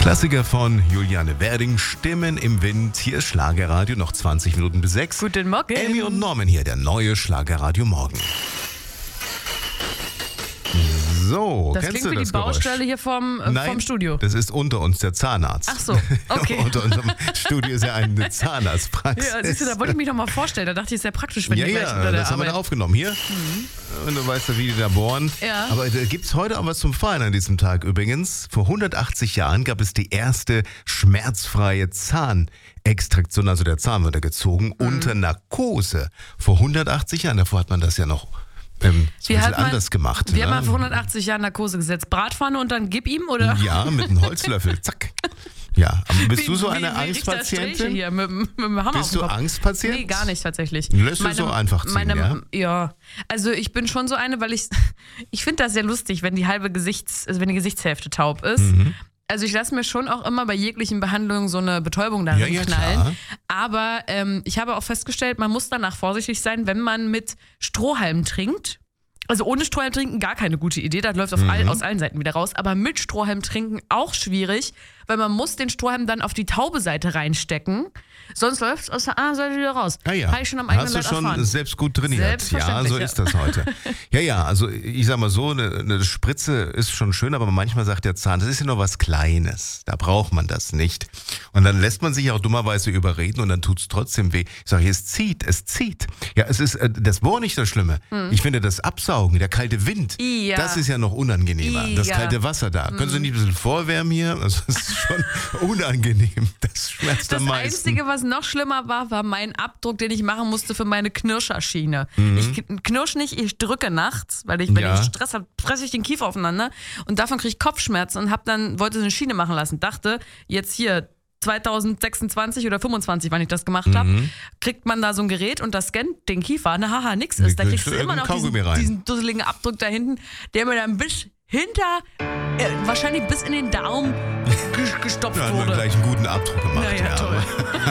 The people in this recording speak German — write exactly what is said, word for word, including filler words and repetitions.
Klassiker von Juliane Werding, Stimmen im Wind. Hier ist Schlagerradio, noch zwanzig Minuten bis sechs. Guten Morgen. Amy und Norman hier, der neue Schlagerradio Morgen. So, das kennst klingt du wie das die Baustelle Geräusch? hier vom, äh, Nein, vom Studio. Das ist unter uns der Zahnarzt. Ach so, okay. Unter unserem Studio ist ja eine Zahnarztpraxis. Ja, siehst du, da wollte ich mich doch mal vorstellen. Da dachte ich, ist ja praktisch, wenn Ja, die gleich ja, unter der das haben wir Arbeit. da aufgenommen. Hier, mhm. Und du weißt ja, wie die da bohren. Ja. Aber da gibt es heute auch was zum Feiern an diesem Tag übrigens. Vor hundertachtzig Jahren gab es die erste schmerzfreie Zahnextraktion, also der Zahn wurde gezogen, mhm. unter Narkose. Vor hundertachtzig Jahren, davor hat man das ja noch ähm, so ein bisschen man, anders gemacht. Wir ne? haben mal vor hundertachtzig Jahren Narkose gesetzt. Bratpfanne und dann gib ihm, oder? Ja, mit einem Holzlöffel, zack. Ja, aber bist Wie- du so wie- eine wie riecht das Sträuche Angstpatientin? hier mit, dem- mit dem Hammer auf Bist dem du Kopf? Angstpatient? Nee, gar nicht tatsächlich. Lässt du so einfach ziehen, meine, ja? Ja, also ich bin schon so eine, weil ich, ich finde das sehr lustig, wenn die halbe Gesichts, also wenn die Gesichtshälfte taub ist. Mhm. Also ich lasse mir schon auch immer bei jeglichen Behandlungen so eine Betäubung darin Ja, ja, knallen. klar. Aber ähm, ich habe auch festgestellt, man muss danach vorsichtig sein, wenn man mit Strohhalm trinkt. Also ohne Strohhalm trinken gar keine gute Idee, das läuft auf Mhm. all, aus allen Seiten wieder raus. Aber mit Strohhalm trinken auch schwierig, weil man muss den Strohhalm dann auf die taube Seite reinstecken, sonst läuft es aus der anderen Seite wieder raus. Ah ja, Habe ich schon am eigenen hast du Leib schon erfahren. selbst gut trainiert. Ja, Selbstverständlich, so ja. ist das heute. Ja, ja, also ich sag mal so, eine, eine Spritze ist schon schön, aber manchmal sagt der Zahn, das ist ja nur was Kleines, da braucht man das nicht. Und dann lässt man sich auch dummerweise überreden und dann tut es trotzdem weh. Ich sage, es zieht, es zieht. Ja, es ist äh, das Bohr nicht das Schlimme. Ich finde das Absaugen, der kalte Wind, Ja. das ist ja noch unangenehmer. Ja. Das kalte Wasser da. Können Sie nicht ein bisschen vorwärmen hier? Das ist schon unangenehm. Das schmerzt Das am meisten. Einzige, was noch schlimmer war, war mein Abdruck, den ich machen musste für meine Knirscherschiene. Ich knirsch nicht, ich drücke nachts, weil ich, wenn Ja. ich Stress habe, presse ich den Kiefer aufeinander und davon kriege ich Kopfschmerzen und hab dann, wollte eine Schiene machen lassen. Dachte, jetzt hier zweitausendsechsundzwanzig oder fünfundzwanzig, wann ich das gemacht habe, kriegt man da so ein Gerät und das scannt den Kiefer. Na haha, nix ist. Da kriegst kriegst du du immer noch irgendein diesen, Kaugummi rein. diesen dusseligen Abdruck da hinten, der mir dann bis hinter, äh, wahrscheinlich bis in den Daumen ges- gestopft Da hat man wurde. gleich einen guten Abdruck gemacht. Naja, ja. toll.